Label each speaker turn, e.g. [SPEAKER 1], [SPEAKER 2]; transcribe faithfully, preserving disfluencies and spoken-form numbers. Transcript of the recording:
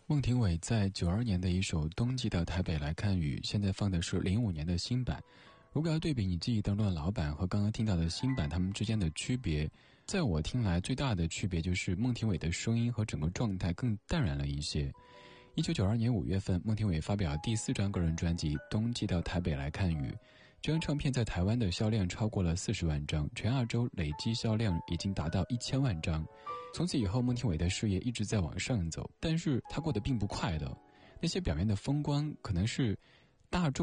[SPEAKER 1] 孟庭苇在九二年的一首《冬季到台北来看雨》，现在放的是零五年的新版。如果要对比你记忆当中的老版和刚刚听到的新版，它们之间的区别，在我听来最大的区别就是孟庭苇的声音和整个状态更淡然了一些。一九九二年五月份，孟庭苇发表第四张个人专辑《冬季到台北来看雨》，这张唱片在台湾的销量超过了四十万张，全亚洲累计销量已经达到一千万张。从此以后，孟庭苇的事业一直在往上走，但是他过得并不快乐。那些表面的风光，可能是大众